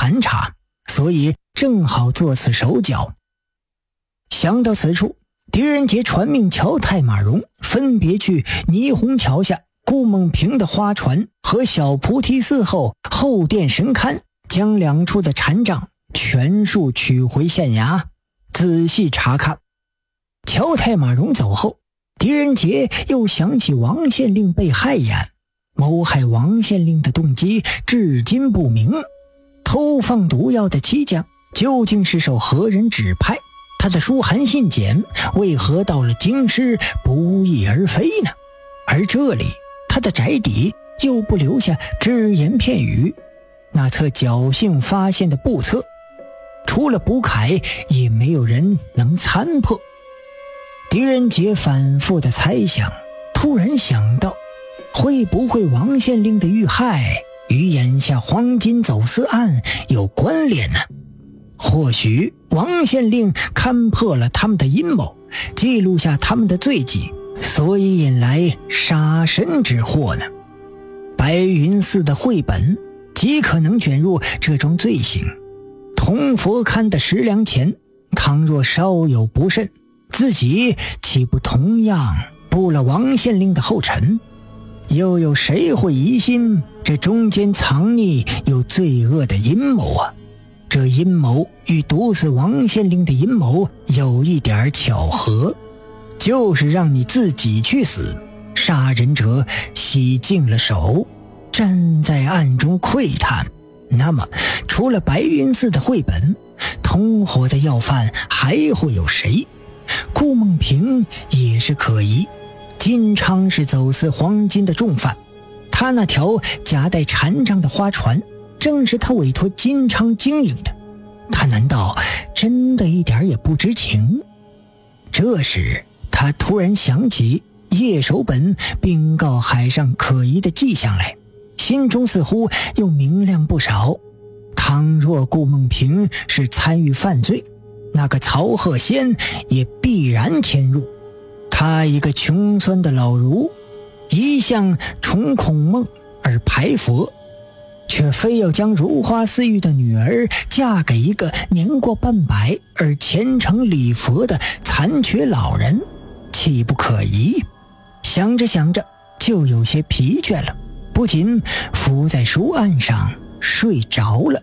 盘查，所以正好做此手脚。想到此处，狄仁杰传命乔太马荣分别去霓虹桥下顾梦平的花船和小菩提寺后殿神龛，将两处的禅杖全数取回县衙，仔细查看。乔太马荣走后，狄仁杰又想起王县令被害一案，谋害王县令的动机至今不明，偷放毒药的妻将究竟是受何人指派？他的书函信笺为何到了京师不翼而飞呢？而这里他的宅邸又不留下只言片语，那册侥幸发现的簿册，除了卜凯也没有人能参破。狄仁杰反复的猜想，突然想到，会不会王县令的遇害与眼下黄金走私案有关联呢？或许王县令看破了他们的阴谋，记录下他们的罪迹，所以引来杀身之祸呢？白云寺的绘本极可能卷入这种罪行。铜佛龛的食粮钱，倘若稍有不慎，自己岂不同样步了王县令的后尘？又有谁会疑心这中间藏匿有罪恶的阴谋啊？这阴谋与毒死王县令的阴谋有一点巧合，就是让你自己去死，杀人者洗净了手，站在暗中窥探。那么除了白云寺的绘本，同伙的要犯还会有谁？顾梦平也是可疑，金昌是走私黄金的重犯，他那条夹带禅杖的花船正是他委托金昌经营的，他难道真的一点也不知情？这时他突然想起叶守本禀告海上可疑的迹象来，心中似乎又明亮不少。倘若顾梦平是参与犯罪，那个曹鹤仙也必然潜入。他一个穷酸的老儒，一向崇孔孟而排佛，却非要将如花似玉的女儿嫁给一个年过半百而虔诚礼佛的残缺老人，岂不可疑？想着想着就有些疲倦了，不仅伏在书案上睡着了。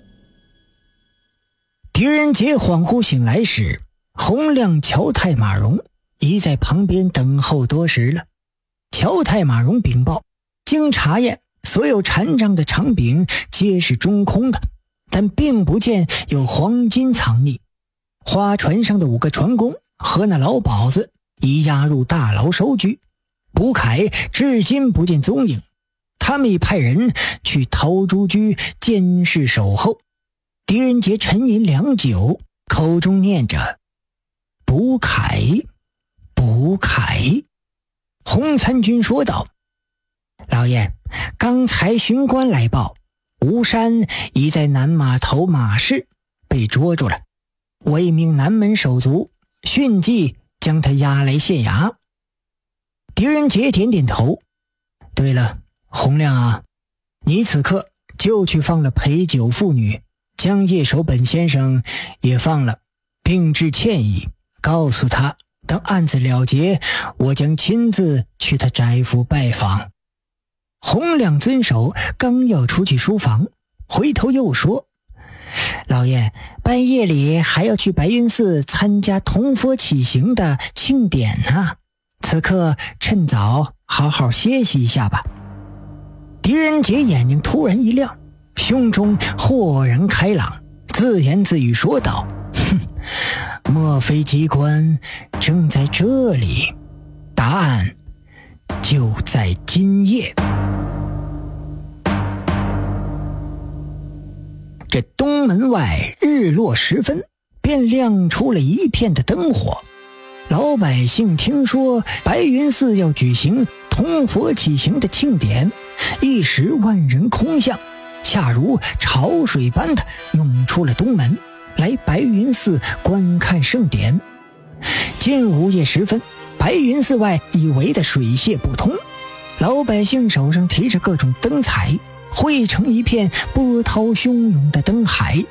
狄仁杰恍惚醒来时，洪亮、乔太马荣已在旁边等候多时了。乔太马荣禀报，经查验，所有禅杖的长柄皆是中空的，但并不见有黄金藏匿。花船上的5个船工和那老鸨子已押入大牢收居，卜凯至今不见踪影，他们已派人去陶朱居监视守候。狄仁杰沉吟良久，口中念着卜凯卜凯。洪参军说道，老爷，刚才巡官来报，吴山已在南码头马市被捉住了，我已命南门手足迅即将他押来县衙。狄仁杰点点头，对了，洪亮啊，你此刻就去放了陪酒妇女，将叶守本先生也放了，并致歉意，告诉他等案子了结，我将亲自去他宅府拜访。洪亮遵守，刚要出去书房，回头又说，老爷，半夜里还要去白云寺参加铜佛起行的庆典呢，此刻趁早好好歇息一下吧。狄仁杰眼睛突然一亮，胸中豁然开朗，自言自语说道，莫非机关正在这里？答案就在今夜。这东门外日落时分，便亮出了一片的灯火。老百姓听说白云寺要举行铜佛起行的庆典，一时万人空巷，恰如潮水般的涌出了东门，来白云寺观看盛典。近午夜时分，白云寺外已围得水泄不通，老百姓手上提着各种灯彩，汇成一片波涛汹涌的灯海。